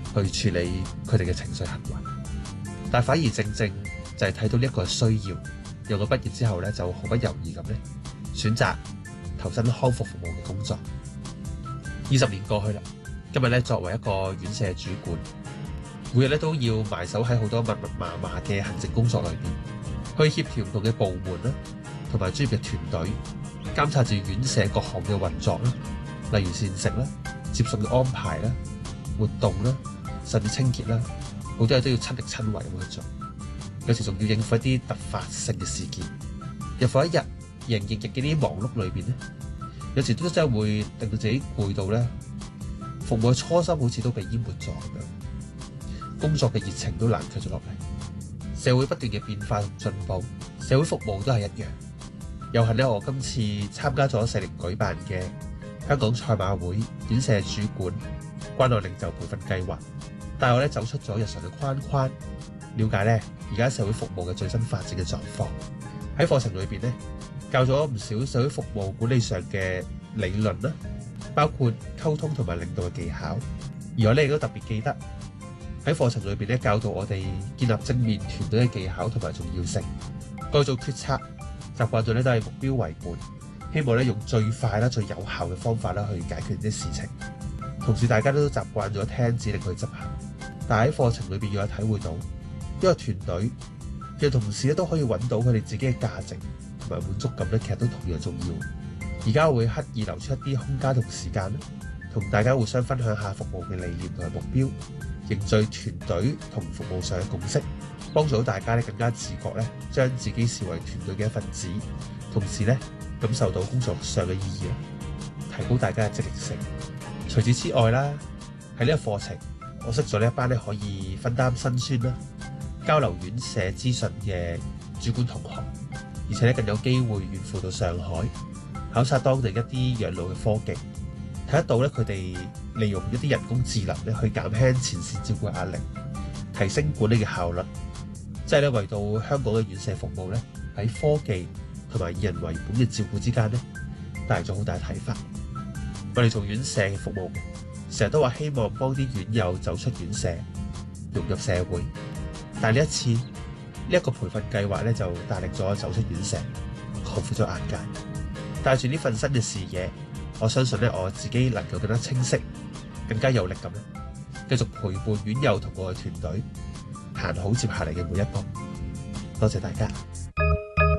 去處理佢哋嘅情緒行為。但反而正正就係睇到呢一個需要，讓我畢業之後咧就毫不猶豫咁咧選擇投身康復服務嘅工作。20年過去啦，今日咧作為一個院舍主管，每日咧都要埋首喺好多密密麻麻嘅行政工作裏邊，去協調唔同嘅部門啦，同埋專業嘅團隊，監察住院舍各項嘅運作啦，例如膳食啦、接送嘅安排啦、活動啦，甚至清潔啦，好多嘢都要親力親為咁去做。有時仲要應付一啲突發性嘅事件，日復一日，營營役嘅啲忙碌裏邊咧，有時都真係會令到自己攰到咧，服務嘅初心好似都被淹沒咗咁樣，工作嘅熱情都冷卻咗落嚟。社會不斷嘅變化同進步，社會服務都係一樣。有幸咧，我今次參加咗社聯舉辦嘅香港賽馬會院舍主管關愛領袖培訓計劃，帶我咧走出咗日常嘅框框，了解咧而家社會服務嘅最新發展嘅狀況。喺課程裏邊咧，教咗唔少社會服務管理上嘅理論啦，包括溝通同埋領導嘅技巧。而我咧亦都特別記得喺課程裏邊咧，教導我哋建立正面團隊嘅技巧同埋重要性。過去做決策習慣咗咧都係目標為本，希望咧用最快啦、最有效嘅方法啦去解決啲事情。同時大家都習慣咗聽指令去執行，但喺課程裏邊要有體會到一個團隊嘅同事咧都可以揾到佢哋自己嘅價值同埋滿足感咧，其實都同樣重要。而家會刻意留出一啲空間同時間，同大家互相分享下服務嘅理念同埋目標，凝聚團隊同服務上嘅共識，幫助到大家咧更加自覺咧將自己視為團隊嘅一份子，同時咧感受到工作上嘅意義，提高大家嘅積極性。除此之外啦，喺呢個課程，我識咗呢一班咧可以分擔辛酸啦、交流院舍資訊嘅主管同學，而且咧更有機會遠赴到上海考察當地一啲養老嘅科技，睇得到咧佢哋利用一啲人工智能咧去減輕前線照顧壓力，提升管理嘅效率，即係咧為到香港嘅院舍服務咧喺科技同埋以人為本嘅照顧之間咧帶嚟咗好大睇法。我哋做院舍嘅服務，成日都話希望幫啲院友走出院舍，融入社會。但係呢一次呢一個培訓計劃咧，就大力咗走出院舍，擴闊咗眼界。帶住呢份新嘅視野，我相信咧我自己能夠更加清晰、更加有力咁咧，繼續陪伴院友同我嘅團隊行好接下嚟嘅每一步。多謝大家。